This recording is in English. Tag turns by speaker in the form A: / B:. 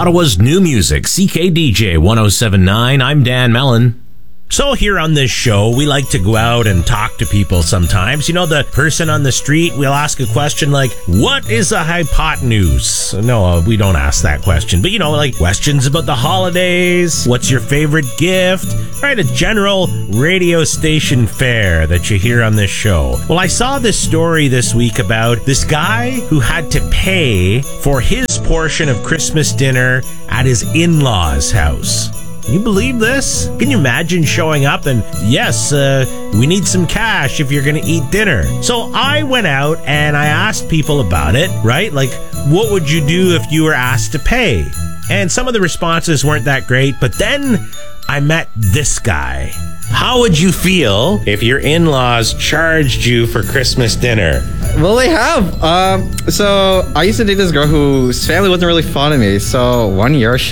A: Ottawa's new music, CKDJ 1079. I'm Dan Mellon. So here on this show, we like to go out and talk to people sometimes. You know, the person on the street, we'll ask a question like, what is a hypotenuse? No, we don't ask that question. But, you know, like questions about the holidays. What's your favorite gift? Right, a general radio station fare that you hear on this show. Well, I saw this story this week about this guy who had to pay for his portion of Christmas dinner at his in-laws' house. Can you believe this? Can you imagine showing up and, yes, we need some cash if you're going to eat dinner? So I went out and I asked people about it, right? Like, what would you do if you were asked to pay? And some of the responses weren't that great, but then I met this guy. How would you feel if your in-laws charged you for Christmas dinner?
B: Well, they have. So I used to date this girl whose family wasn't really fond of me. So one year she